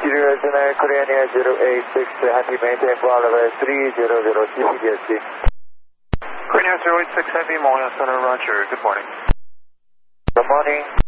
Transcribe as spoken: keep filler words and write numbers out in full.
Sirius nine Korean Air zero eight six, Heavy maintain for level three zero zero C C D S C. Korean Air zero eight six Heavy, Mona Center, Roger. Good morning. Good morning.